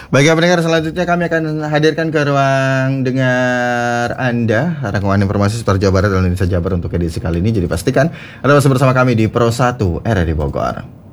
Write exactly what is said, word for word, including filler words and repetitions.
Baik ya pendengar, selanjutnya kami akan hadirkan ke ruang dengar Anda rangkuman informasi seputar Jawa Barat dan Indonesia Jabar untuk edisi kali ini. Jadi pastikan Anda masih bersama kami di Pro satu R R I Bogor.